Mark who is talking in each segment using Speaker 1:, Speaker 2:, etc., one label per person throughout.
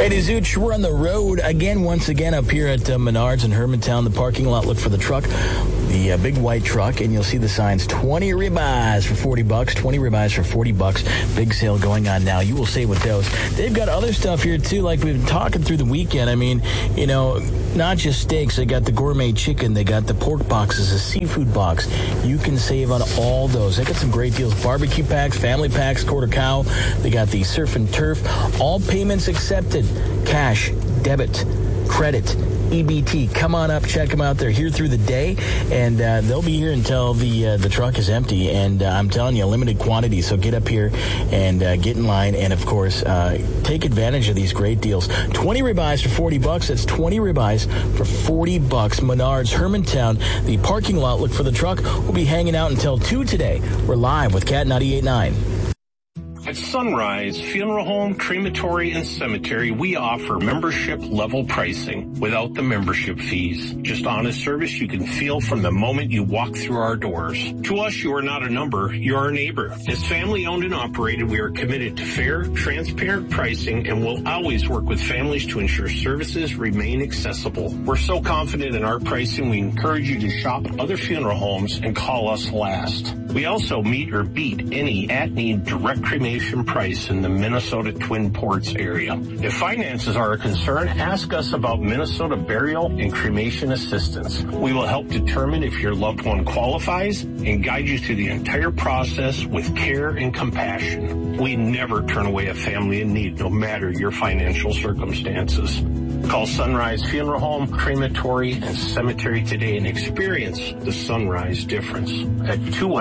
Speaker 1: Hey, Zuch, we're on the road again, once again, up here at Menards in Hermantown, the parking lot. Look for the truck, the big white truck, and you'll see the signs, 20 ribeyes for $40, 20 ribeyes for $40. Big sale going on now. You will save with those. They've got other stuff here, too, like we've been talking through the weekend. I mean, you know, not just steaks. They got the gourmet chicken. They got the pork boxes, the seafood box. You can save on all those. They got some great deals. Barbecue packs, family packs, quarter cow. They got the surf and turf. All payments accepted. Cash, debit, credit, EBT. Come on up, check them out. They're here through the day, and they'll be here until the truck is empty. And I'm telling you, limited quantity. So get up here and get in line, and of course, take advantage of these great deals. 20 ribeyes for $40. That's 20 ribeyes for $40. Menards, Hermantown, the parking lot. Look for the truck. We'll be hanging out until 2 today. We're live with Cat 98.9.
Speaker 2: At Sunrise Funeral Home, Crematory, and Cemetery, we offer membership-level pricing without the membership fees. Just honest service you can feel from the moment you walk through our doors. To us, you are not a number, you're our neighbor. As family-owned and operated, we are committed to fair, transparent pricing and will always work with families to ensure services remain accessible. We're so confident in our pricing, we encourage you to shop other funeral homes and call us last. We also meet or beat any at-need direct cremation price in the Minnesota Twin Ports area. If finances are a concern, ask us about Minnesota burial and cremation assistance. We will help determine if your loved one qualifies and guide you through the entire process with care and compassion. We never turn away a family in need, no matter your financial circumstances. Call Sunrise Funeral Home, Crematory, and Cemetery today and experience the Sunrise difference at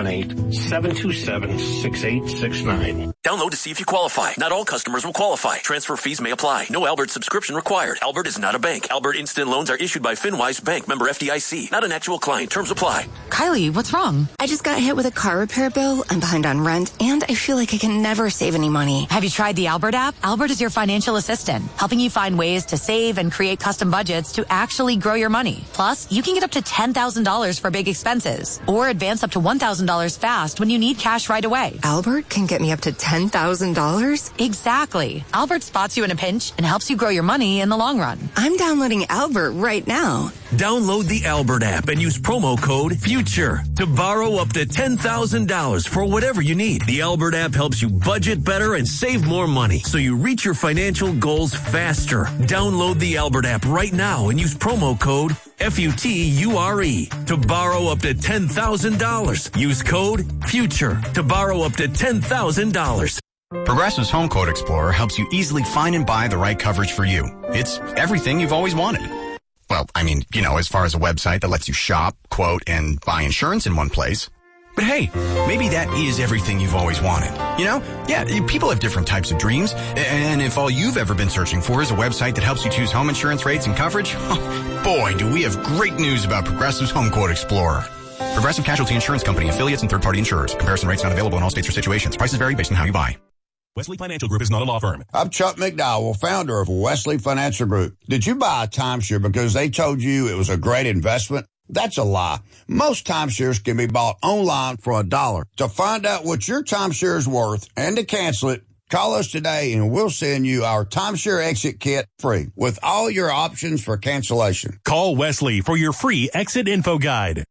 Speaker 2: 218-727-6869.
Speaker 3: Download to see if you qualify. Not all customers will qualify. Transfer fees may apply. No Albert subscription required. Albert is not a bank. Albert Instant Loans are issued by FinWise Bank, member FDIC. Not an actual client. Terms apply.
Speaker 4: Kylie, what's wrong?
Speaker 5: I just got hit with a car repair bill. I'm behind on rent, and I feel like I can never save any money.
Speaker 4: Have you tried the Albert app? Albert is your financial assistant, helping you find ways to save and create custom budgets to actually grow your money. Plus, you can get up to $10,000 for big expenses, or advance up to $1,000 fast when you need cash right away.
Speaker 5: Albert can get me up to $10,000?
Speaker 4: Exactly. Albert spots you in a pinch and helps you grow your money in the long run.
Speaker 5: I'm downloading Albert right now.
Speaker 6: Download the Albert app and use promo code FUTURE to borrow up to $10,000 for whatever you need. The Albert app helps you budget better and save more money so you reach your financial goals faster. Download the Albert app right now and use promo code FUTURE to borrow up to $10,000. Use code FUTURE to borrow up to $10,000.
Speaker 7: Progressive's Home Quote Explorer helps you easily find and buy the right coverage for you. It's everything you've always wanted. Well, I mean, you know, as far as a website that lets you shop, quote, and buy insurance in one place. But hey, maybe that is everything you've always wanted. You know? Yeah, people have different types of dreams. And if all you've ever been searching for is a website that helps you choose home insurance rates and coverage, boy, do we have great news about Progressive's Home Quote Explorer. Progressive Casualty Insurance Company, affiliates, and third-party insurers. Comparison rates not available in all states or situations. Prices vary based on how you buy.
Speaker 8: Wesley Financial Group is not a law firm.
Speaker 9: I'm Chuck McDowell, founder of Wesley Financial Group. Did you buy a timeshare because they told you it was a great investment? That's a lie. Most timeshares can be bought online for $1. To find out what your timeshare is worth and to cancel it, call us today and we'll send you our timeshare exit kit free with all your options for cancellation.
Speaker 8: Call Wesley for your free exit info guide.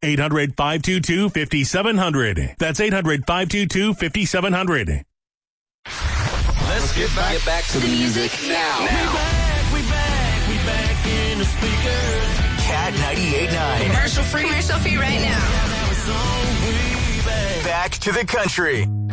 Speaker 8: 800-522-5700. That's 800-522-5700.
Speaker 3: Let's get back to the music now.
Speaker 8: We back in the speakers.
Speaker 3: Cat 98.9.
Speaker 10: Commercial free right now.
Speaker 3: Back to the country.